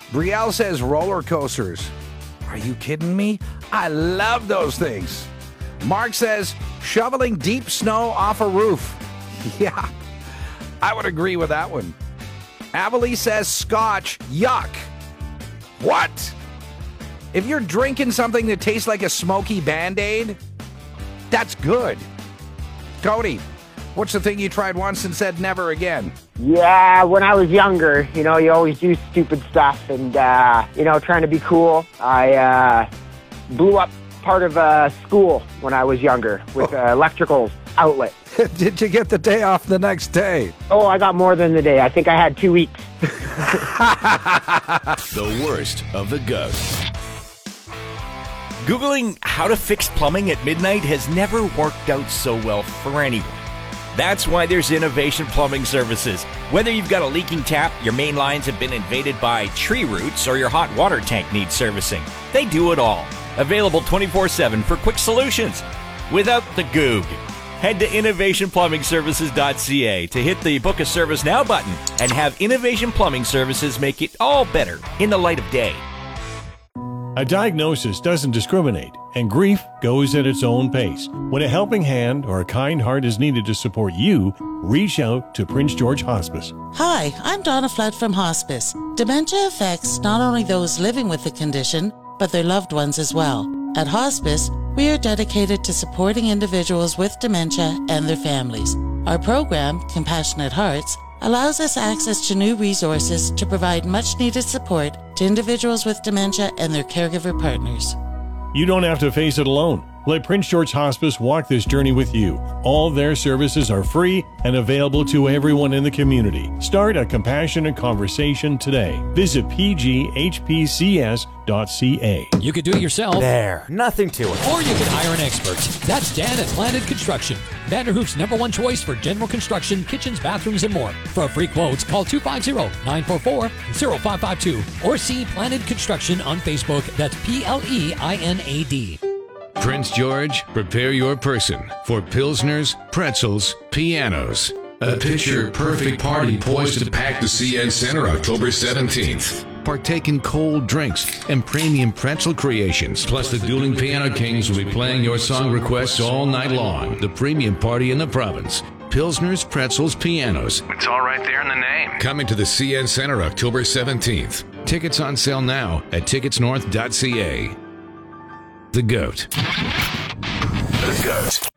Brielle says roller coasters. Are you kidding me? I love those things. Mark says shoveling deep snow off a roof. Yeah, I would agree with that one. Avalie says scotch. Yuck. What? If you're drinking something that tastes like a smoky Band-Aid, that's good. Cody, what's the thing you tried once and said never again? Yeah, when I was younger, you always do stupid stuff and, trying to be cool. I blew up part of a school when I was younger with electrical outlet. Did you get the day off the next day? Oh, I got more than the day. I think I had 2 weeks. The worst of the GOAT. Googling how to fix plumbing at midnight has never worked out so well for anyone. That's why there's Innovation Plumbing Services. Whether you've got a leaking tap, your main lines have been invaded by tree roots, or your hot water tank needs servicing, they do it all. Available 24/7 for quick solutions without the goog. Head to innovationplumbingservices.ca to hit the Book a Service Now button and have Innovation Plumbing Services make it all better in the light of day. A diagnosis doesn't discriminate, and grief goes at its own pace. When a helping hand or a kind heart is needed to support you, reach out to Prince George Hospice. Hi, I'm Donna Flood from Hospice. Dementia affects not only those living with the condition, but their loved ones as well. At Hospice, we are dedicated to supporting individuals with dementia and their families. Our program, Compassionate Hearts, allows us access to new resources to provide much-needed support to individuals with dementia and their caregiver partners. You don't have to face it alone. Let Prince George Hospice walk this journey with you. All their services are free and available to everyone in the community. Start a compassionate conversation today. Visit pghpcs.ca. You could do it yourself. There, nothing to it. Or you can hire an expert. That's Dan at Planet Construction. Vanderhoof's #1 choice for general construction, kitchens, bathrooms, and more. For a free quote, call 250-944-0552 or see Planet Construction on Facebook. That's PLEINAD. Prince George, prepare your person for Pilsners, Pretzels, Pianos. A picture-perfect party poised to pack the CN Center October 17th. Partake in cold drinks and premium pretzel creations. Plus, the Dueling Piano Kings will be playing your song requests all night long. The premium party in the province. Pilsners, Pretzels, Pianos. It's all right there in the name. Coming to the CN Center October 17th. Tickets on sale now at ticketsnorth.ca. The GOAT. The GOAT.